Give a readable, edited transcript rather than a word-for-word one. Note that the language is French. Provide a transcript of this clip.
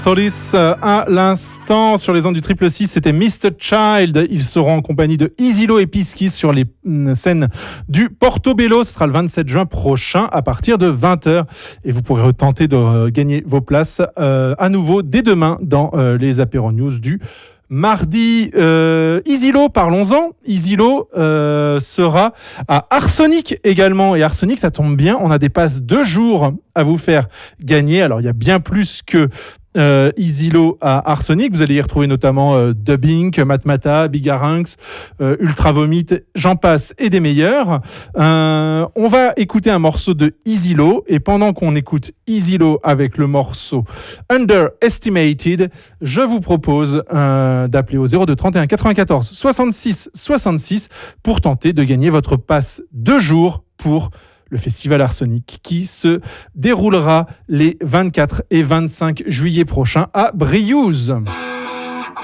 Solis à l'instant sur les ondes du 666, c'était Mr. Child. Ils seront en compagnie de Isilo et Piskis sur les scènes du Portobello. Ce sera le 27 juin prochain à partir de 20h. Et vous pourrez tenter de gagner vos places à nouveau dès demain dans les Apéro News du mardi. Isilo, parlons-en. Isilo sera à Arsenic également. Et Arsenic, ça tombe bien, on a des passes 2 jours à vous faire gagner. Alors, il y a bien plus que Isilo à Arsenic. Vous allez y retrouver notamment Dubbing, Matmata, Bigarinx, Ultra Vomit, j'en passe et des meilleurs. On va écouter un morceau de Isilo et pendant qu'on écoute Isilo avec le morceau Underestimated, je vous propose d'appeler au 02 31 94 66 66 pour tenter de gagner votre passe 2 jours pour le festival Arsenic qui se déroulera les 24 et 25 juillet prochains à Briouze.